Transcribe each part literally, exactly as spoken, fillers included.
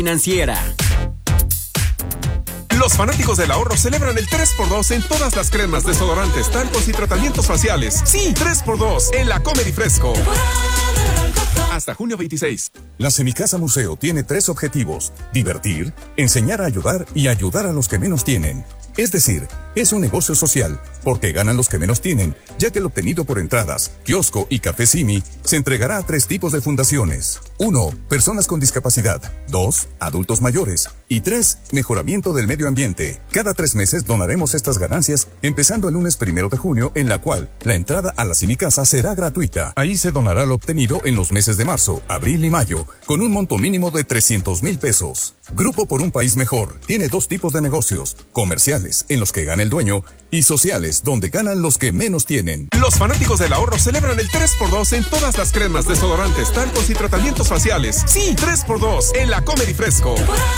Financiera. Los fanáticos del ahorro celebran el tres por dos en todas las cremas, desodorantes, talcos y tratamientos faciales. Sí, tres por dos en la Comer y Fresco. Hasta junio veintiséis. La Semicasa Museo tiene tres objetivos: divertir, enseñar a ayudar y ayudar a los que menos tienen. Es decir, es un negocio social, porque ganan los que menos tienen, ya que el obtenido por entradas, kiosco y café Simi se entregará a tres tipos de fundaciones. Uno, personas con discapacidad. Dos, adultos mayores. Y tres, mejoramiento del medio ambiente. Cada tres meses donaremos estas ganancias, empezando el lunes primero de junio, en la cual la entrada a la Semicasa será gratuita. Ahí se donará lo obtenido en los meses de marzo, abril y mayo, con un monto mínimo de trescientos mil pesos. Grupo por un País Mejor tiene dos tipos de negocios: comerciales, en los que gana el dueño, y sociales, donde ganan los que menos tienen. Los fanáticos del ahorro celebran el tres por dos en todas las cremas, desodorantes, talcos y tratamientos faciales. Sí, tres por dos en la Comer y Fresco.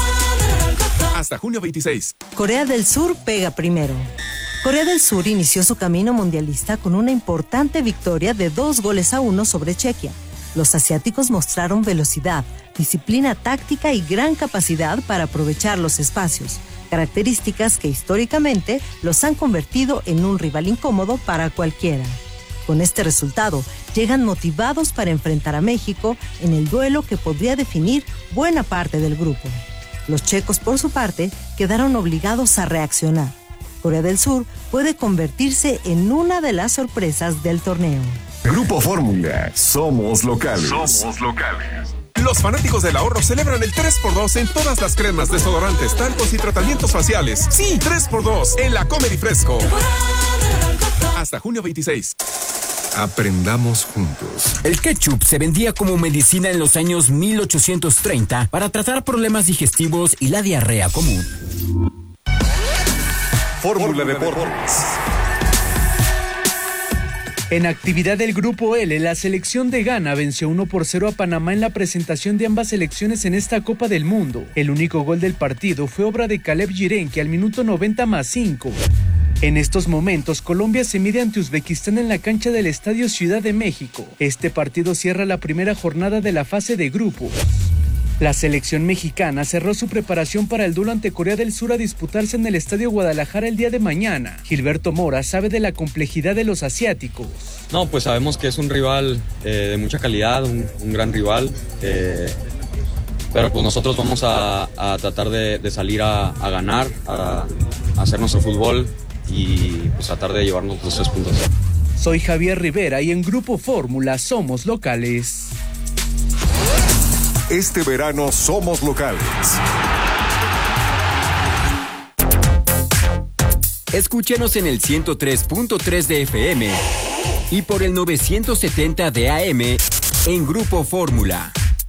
Hasta junio veintiséis. Corea del Sur pega primero. Corea del Sur inició su camino mundialista con una importante victoria de dos goles a uno sobre Chequia. Los asiáticos mostraron velocidad, disciplina táctica y gran capacidad para aprovechar los espacios, características que históricamente los han convertido en un rival incómodo para cualquiera. Con este resultado, llegan motivados para enfrentar a México en el duelo que podría definir buena parte del grupo. Los checos, por su parte, quedaron obligados a reaccionar. Corea del Sur puede convertirse en una de las sorpresas del torneo. Grupo Fórmula, somos locales. Somos locales. Los fanáticos del ahorro celebran el tres por dos en todas las cremas, desodorantes, talcos y tratamientos faciales. Sí, tres por dos en la Comer y Fresco. Hasta junio veintiséis. Aprendamos juntos. El ketchup se vendía como medicina en los años mil ochocientos treinta para tratar problemas digestivos y la diarrea común. Fórmula Deportes. En actividad del Grupo L, la selección de Ghana venció uno por cero a Panamá en la presentación de ambas selecciones en esta Copa del Mundo. El único gol del partido fue obra de Caleb Yirenki al minuto noventa más cinco. En estos momentos, Colombia se mide ante Uzbekistán en la cancha del Estadio Ciudad de México. Este partido cierra la primera jornada de la fase de grupos. La selección mexicana cerró su preparación para el duelo ante Corea del Sur a disputarse en el Estadio Guadalajara el día de mañana. Gilberto Mora sabe de la complejidad de los asiáticos. No, pues sabemos que es un rival eh, de mucha calidad, un, un gran rival, eh, pero pues nosotros vamos a, a tratar de, de salir a, a ganar, a, a hacer nuestro fútbol y pues tratar de llevarnos los tres puntos. Soy Javier Rivera y en Grupo Fórmula somos locales. Este verano somos locales. Escúchenos en el ciento tres punto tres de F M y por el novecientos setenta de A M en Grupo Fórmula.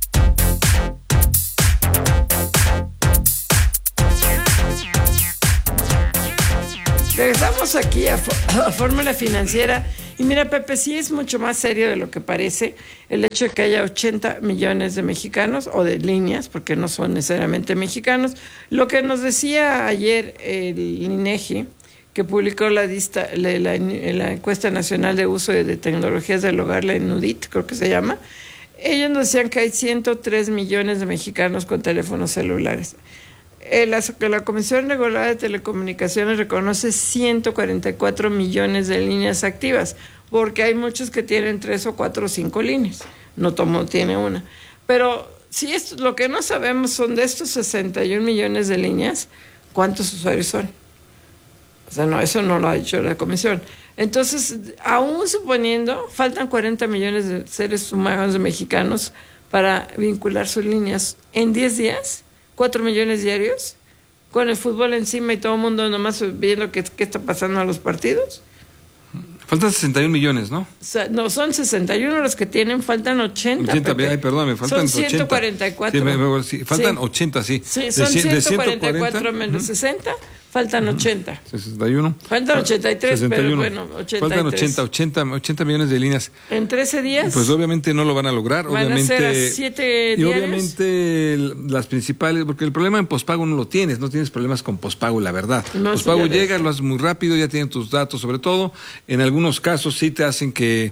Regresamos aquí a, a Fórmula Financiera. Y mira, Pepe, sí es mucho más serio de lo que parece el hecho de que haya ochenta millones de mexicanos, o de líneas, porque no son necesariamente mexicanos. Lo que nos decía ayer el INEGI, que publicó la, dista, la, la, la encuesta nacional de uso de, de tecnologías del hogar, la ENUDIT, creo que se llama, ellos nos decían que hay ciento tres millones de mexicanos con teléfonos celulares. Eh, la, la Comisión Reguladora de Telecomunicaciones reconoce ciento cuarenta y cuatro millones de líneas activas, porque hay muchos que tienen tres o cuatro o cinco líneas, no todo tiene una. Pero si esto, lo que no sabemos son de estos sesenta y un millones de líneas, ¿cuántos usuarios son? O sea, no, eso no lo ha dicho la Comisión. Entonces, aún suponiendo, faltan cuarenta millones de seres humanos de mexicanos para vincular sus líneas en diez días. Cuatro millones diarios, con el fútbol encima y todo el mundo nomás viendo qué, qué está pasando a los partidos. Faltan sesenta y un millones, ¿no? O sea, no, son sesenta y uno los que tienen, faltan ochenta. ochenta, ay, perdón, me faltan son ciento cuarenta y cuatro. ochenta. Sí, me, me, sí, faltan sí. ochenta, sí. Sí, son de, de ciento cuarenta y cuatro menos uh-huh. sesenta, faltan ochenta. sesenta y uno. Faltan ochenta y tres, sesenta y uno. Pero bueno, ochenta y tres. Faltan ochenta, ochenta, ochenta millones de líneas. ¿En trece días? Pues obviamente no lo van a lograr. Van obviamente, a ser a siete y diarios. Obviamente las principales, porque el problema en pospago no lo tienes, no tienes problemas con pospago, la verdad. No, pospago llega, lo haces muy rápido, ya tienen tus datos sobre todo. En algunos casos sí te hacen que,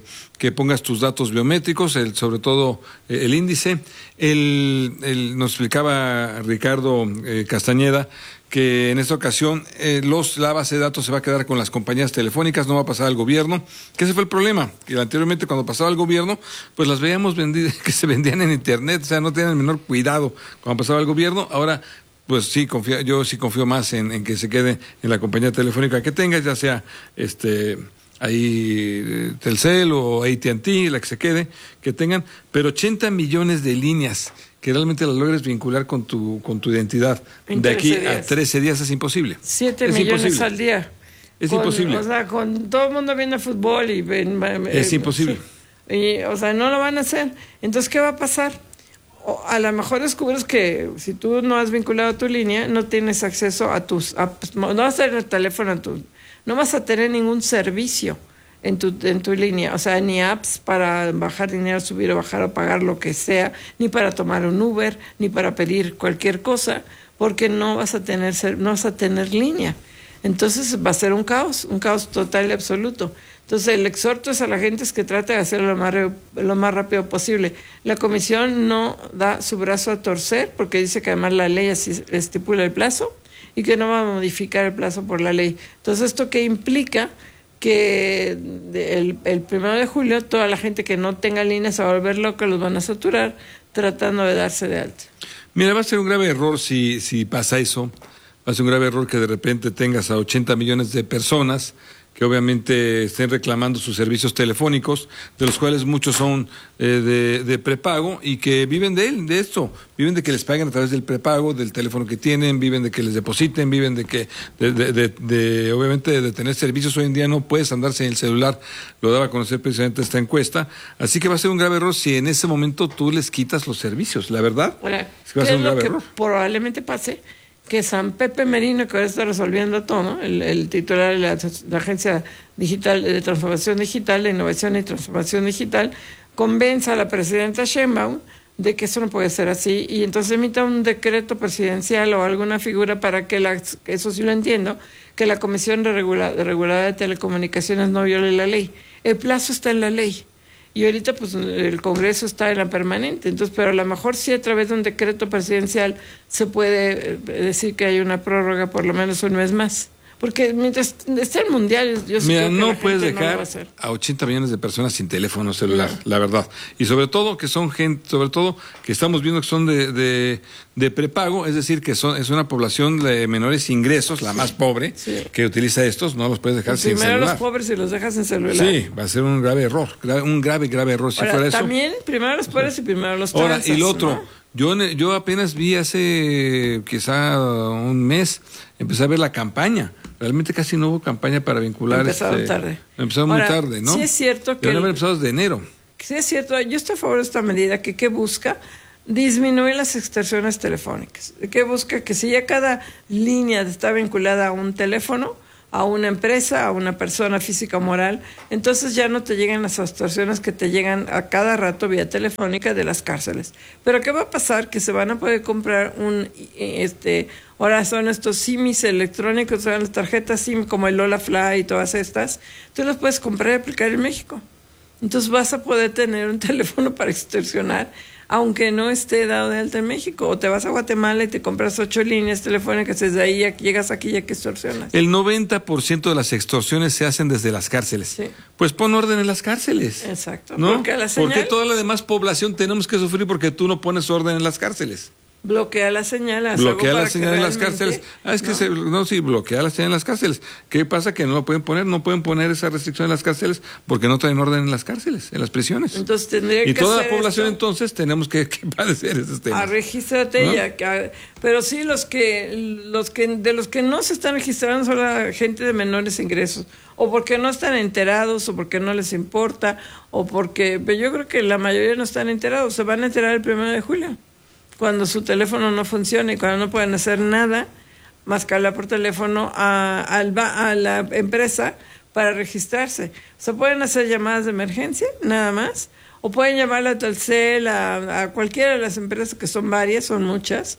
que pongas tus datos biométricos, el, sobre todo eh, el índice. El, el, nos explicaba Ricardo eh, Castañeda que en esta ocasión eh, los, la base de datos se va a quedar con las compañías telefónicas, no va a pasar al gobierno, que ese fue el problema, que anteriormente cuando pasaba al gobierno, pues las veíamos vendidas, que se vendían en internet, o sea, no tenían el menor cuidado cuando pasaba al gobierno. Ahora, pues sí, confía, yo sí confío más en, en que se quede en la compañía telefónica que tengas, ya sea este ahí Telcel o A T and T, la que se quede, que tengan, pero ochenta millones de líneas que realmente las logres vincular con tu con tu identidad de aquí a trece días es imposible. Siete es millones imposible. al día. Es con, imposible. O sea, con todo el mundo viendo fútbol y ven, es eh, imposible. Sí. Y, o sea, no lo van a hacer. Entonces, ¿qué va a pasar? O a lo mejor descubres que si tú no has vinculado tu línea, no tienes acceso a tus... A, no vas a tener el teléfono, a tu, no vas a tener ningún servicio en tu, en tu línea. O sea, ni apps para bajar dinero, subir o bajar o pagar lo que sea, ni para tomar un Uber, ni para pedir cualquier cosa, porque no vas a tener, no vas a tener línea. Entonces va a ser un caos, un caos total y absoluto. Entonces el exhorto es a la gente es que trate de hacerlo lo más, lo más rápido posible. La comisión no da su brazo a torcer porque dice que además la ley así estipula el plazo y que no va a modificar el plazo por la ley. Entonces, ¿esto qué implica? Que el, el primero de julio toda la gente que no tenga líneas se va a volver loca, los van a saturar tratando de darse de alta. Mira, va a ser un grave error si, si pasa eso. Va a ser un grave error que de repente tengas a ochenta millones de personas que obviamente estén reclamando sus servicios telefónicos, de los cuales muchos son eh, de, de prepago y que viven de él, de esto, viven de que les paguen a través del prepago, del teléfono que tienen, viven de que les depositen, viven de que, de, de, de, de obviamente de tener servicios. Hoy en día no puedes andarse en el celular, lo daba a conocer precisamente esta encuesta, así que va a ser un grave error si en ese momento tú les quitas los servicios, la verdad. Ahora, es que va a ser un grave que error. Probablemente pase que San Pepe Merino, que ahora está resolviendo todo, ¿no? el, el titular de la, la Agencia Digital de Transformación Digital, de Innovación y Transformación Digital, convenza a la presidenta Sheinbaum de que eso no puede ser así y entonces emita un decreto presidencial o alguna figura para que, la, que eso sí lo entiendo, que la Comisión de, Regula, de Reguladora de Telecomunicaciones no viole la ley. El plazo está en la ley. Y ahorita pues el Congreso está en la permanente, entonces, pero a lo mejor sí a través de un decreto presidencial se puede decir que hay una prórroga por lo menos un mes más. Porque mientras esté el Mundial, yo sí Mira, creo que no la puedes gente dejar no lo va a hacer. a ochenta millones de personas sin teléfono celular, No. la verdad. Y sobre todo que son gente, sobre todo que estamos viendo que son de, de, de prepago, es decir, que son es una población de menores ingresos, la más pobre, Sí. que utiliza estos, no los puedes dejar sin Primero celular. los pobres y los dejas en celular. Sí, va a ser un grave error, grave, un grave, grave error si Ahora, fuera eso. también primero los pobres y primero los Ahora, transas, y lo otro, ¿no? yo, ne- yo apenas vi hace quizá un mes, empecé a ver la campaña. Realmente casi no hubo campaña para vincular. Empezaron este, tarde. Empezaron Ahora, muy tarde, ¿no? sí es cierto que Deberían el- haber empezado desde enero. Sí, es cierto. Yo estoy a favor de esta medida que, que busca disminuir las extorsiones telefónicas. Que busca que si ya cada línea está vinculada a un teléfono, a una empresa, a una persona física o moral, entonces ya no te llegan las extorsiones que te llegan a cada rato vía telefónica de las cárceles. Pero ¿qué va a pasar? Que se van a poder comprar un, este, ahora son estos simis electrónicos, son las tarjetas SIM como el Lola Fly y todas estas, tú las puedes comprar y aplicar en México. Entonces vas a poder tener un teléfono para extorsionar, aunque no esté dado de alta en México. O te vas a Guatemala y te compras ocho líneas telefónicas, desde ahí ya llegas aquí ya que extorsionas. El noventa por ciento de las extorsiones se hacen desde las cárceles. Sí. Pues pon orden en las cárceles. Exacto. ¿No? Porque a la señal, ¿Por qué toda la demás población tenemos que sufrir porque tú no pones orden en las cárceles? bloquea la señal. haz Bloquea algo la para señal que en las realmente- cárceles. Ah, es que ¿no? se, no, sí, bloquea la señal en las cárceles. ¿Qué pasa? Que no lo pueden poner, no pueden poner esa restricción en las cárceles porque no traen orden en las cárceles, en las prisiones. Entonces tendría Y que toda la hacer población esto. entonces tenemos que, que padecer esos Ah, temas. regístrate ¿No? ya. que- pero sí, los que, los que, de los que no se están registrando son la gente de menores ingresos. O porque no están enterados, o porque no les importa, o porque, pero yo creo que la mayoría no están enterados. Se van a enterar el primero de julio, cuando su teléfono no funcione y cuando no pueden hacer nada más que hablar por teléfono a, al ba- a la empresa para registrarse. O sea, pueden hacer llamadas de emergencia, nada más, o pueden llamar a Telcel, a, a cualquiera de las empresas, que son varias, son muchas,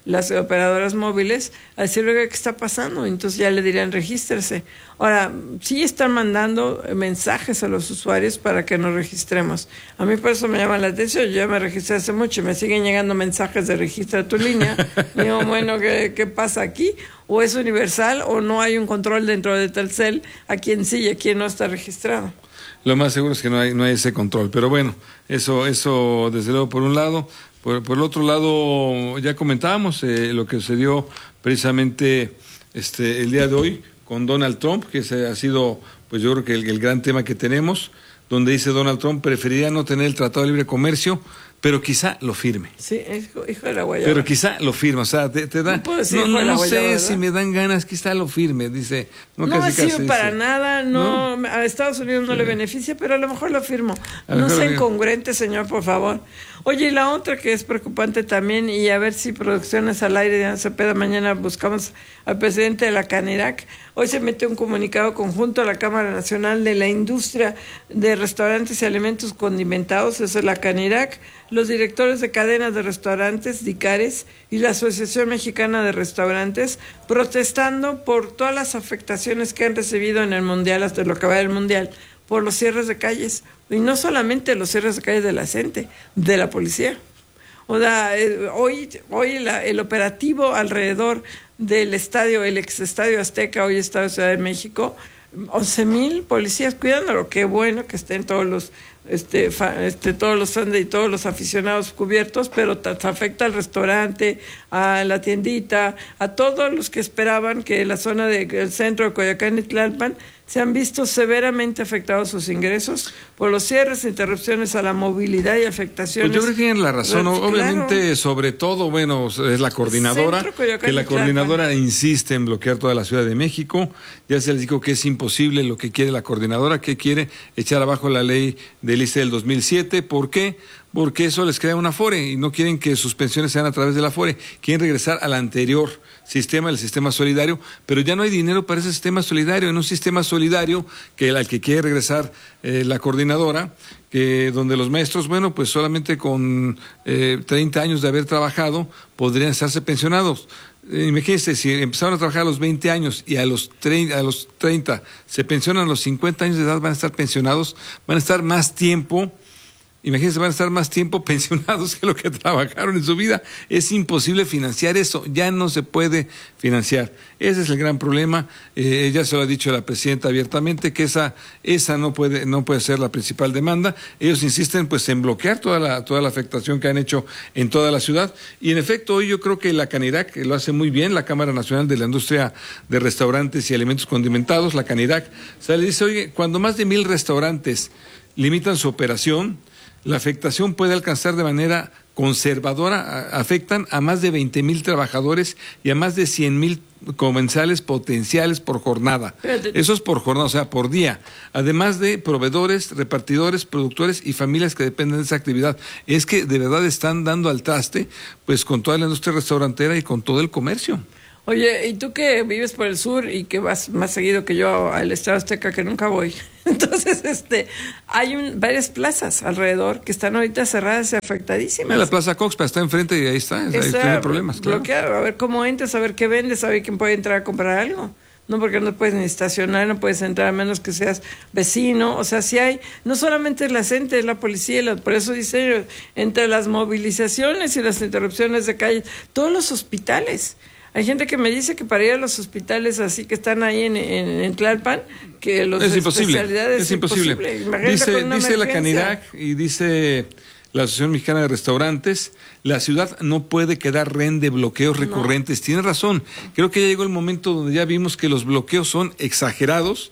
las operadoras móviles a decirle qué está pasando, entonces ya le dirían regístrese. Ahora, sí están mandando mensajes a los usuarios para que nos registremos. A mí por eso me llama la atención, yo ya me registré hace mucho y me siguen llegando mensajes de registra tu línea. Digo, bueno, ¿qué, ¿qué pasa aquí? O es universal o no hay un control dentro de Telcel a quien sí y a quien no está registrado. Lo más seguro es que no hay, no hay ese control, pero bueno, eso, eso desde luego por un lado. Por, por el otro lado, ya comentábamos eh, lo que sucedió precisamente este, el día de hoy con Donald Trump, que ese ha sido, pues yo creo que el, el gran tema que tenemos, donde dice Donald Trump preferiría no tener el Tratado de Libre Comercio, pero quizá lo firme. Sí, hijo, hijo de la guayaba. Pero quizá lo firme, o sea, te, te da... No, puedo decir no, hijo de la no guayaba, sé ¿verdad? si me dan ganas, quizá lo firme, dice. No, No, ha casi, sido casi, para dice. nada, no, no, a Estados Unidos no le beneficia, pero a lo mejor lo firmo. A lo No mejor sea lo- incongruente, señor, por favor. Oye, y la otra que es preocupante también, y a ver si Producciones al Aire de Ana Cepeda, mañana buscamos al presidente de la Canirac. Hoy se mete un comunicado conjunto a la Cámara Nacional de la Industria de Restaurantes y Alimentos Condimentados, esa es la Canirac, los directores de cadenas de restaurantes, DICARES, y la Asociación Mexicana de Restaurantes, protestando por todas las afectaciones que han recibido en el Mundial, hasta lo que va del Mundial, por los cierres de calles. Y no solamente los cierres de calles de la gente, de la policía. O sea, eh, hoy, hoy la, el operativo alrededor del estadio, el ex estadio Azteca, hoy Estadio Ciudad de México, once mil policías cuidándolo. Qué bueno que estén todos los este, fa, este todos los fans y todos los aficionados cubiertos, pero te, te afecta al restaurante, a la tiendita, a todos los que esperaban que la zona del centro de Coyoacán y Tlalpan se han visto severamente afectados sus ingresos por los cierres, interrupciones a la movilidad y afectaciones. Pues yo creo que tienen la razón, Claro. obviamente, sobre todo, bueno, es la coordinadora, Centro, Coyoacán que la y Tlalpan. coordinadora insiste en bloquear toda la Ciudad de México, ya se les dijo que es imposible lo que quiere la coordinadora, que quiere echar abajo la ley del I C E del dos mil siete, ¿por qué? Porque eso les crea un afore y no quieren que sus pensiones sean a través del afore, quieren regresar al anterior sistema, el sistema solidario, pero ya no hay dinero para ese sistema solidario, en un sistema solidario que al que quiere regresar eh, la coordinadora, que donde los maestros, bueno, pues solamente con eh, treinta años de haber trabajado podrían estarse pensionados. Eh, imagínense, si empezaron a trabajar a los veinte años y a los treinta, a los treinta se pensionan a los cincuenta años de edad, van a estar pensionados, van a estar más tiempo. Imagínense, van a estar más tiempo pensionados que lo que trabajaron en su vida. Es imposible financiar eso, ya no se puede financiar. Ese es el gran problema. Eh, ya se lo ha dicho la presidenta abiertamente, que esa esa no puede no puede ser la principal demanda. Ellos insisten pues en bloquear toda la toda la afectación que han hecho en toda la ciudad. Y en efecto, hoy yo creo que la Canirac lo hace muy bien, la Cámara Nacional de la Industria de Restaurantes y Alimentos Condimentados, la Canirac, o sea, le dice, oye, cuando más de mil restaurantes limitan su operación, la afectación puede alcanzar de manera conservadora, afectan a más de veinte mil trabajadores y a más de cien mil comensales potenciales por jornada. Eso es por jornada, o sea, por día. Además de proveedores, repartidores, productores y familias que dependen de esa actividad. Es que de verdad están dando al traste, pues, con toda la industria restaurantera y con todo el comercio. Oye, y tú que vives por el sur y que vas más seguido que yo al Estadio Azteca, que nunca voy, entonces este hay un, varias plazas alrededor que están ahorita cerradas y afectadísimas. La Plaza Coxpa está enfrente y ahí está, ahí Está tiene problemas. Claro. bloqueado, a ver cómo entras, a ver qué vendes, a ver quién puede entrar a comprar algo. No, porque no puedes ni estacionar, no puedes entrar a menos que seas vecino. O sea, si hay, no solamente es la gente, es la policía, la, por eso dice, entre las movilizaciones y las interrupciones de calle, todos los hospitales. Hay gente que me dice que para ir a los hospitales así que están ahí en, en, en Tlalpan, que los es imposible, especialidades es imposible. imposible. Dice, dice la emergencia. Canirac y dice la Asociación Mexicana de Restaurantes, la ciudad no puede quedar rehén de bloqueos recurrentes. No. Tiene razón, creo que ya llegó el momento donde ya vimos que los bloqueos son exagerados.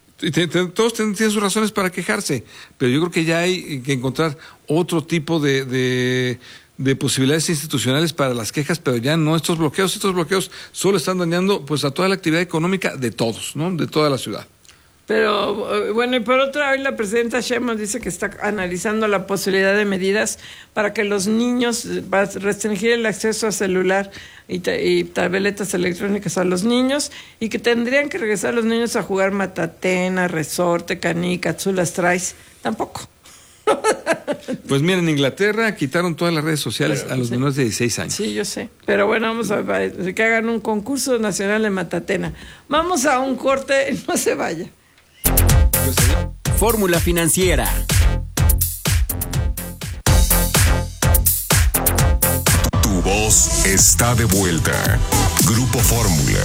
Todos tienen sus razones para quejarse, pero yo creo que ya hay que encontrar otro tipo de... de de posibilidades institucionales para las quejas, pero ya no estos bloqueos. Estos bloqueos solo están dañando pues a toda la actividad económica de todos, ¿no? De toda la ciudad. Pero, bueno, y por otra vez la presidenta Sheinbaum dice que está analizando la posibilidad de medidas para que los niños, para restringir el acceso a celular y, y tabletas electrónicas a los niños, y que tendrían que regresar los niños a jugar matatena, resorte, canica, chulas traes. Tampoco. Pues miren, en Inglaterra quitaron todas las redes sociales Pero, a los sí. menores de dieciséis años. Sí, yo sé. Pero bueno, vamos a ver, que hagan un concurso nacional en Matatena. Vamos a un corte, no se vaya. Fórmula Financiera. Tu voz está de vuelta. Grupo Fórmula.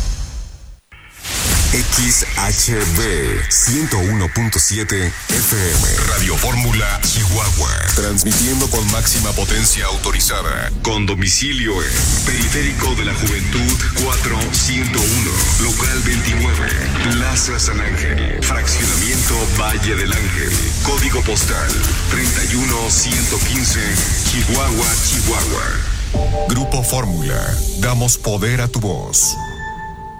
X H B ciento uno punto siete F M. Radio Fórmula Chihuahua. Transmitiendo con máxima potencia autorizada. Con domicilio en Periférico de la Juventud cuatro ciento uno. Local veintinueve. Plaza San Ángel. Fraccionamiento Valle del Ángel. Código postal treinta y uno ciento quince. Chihuahua, Chihuahua. Grupo Fórmula. Damos poder a tu voz.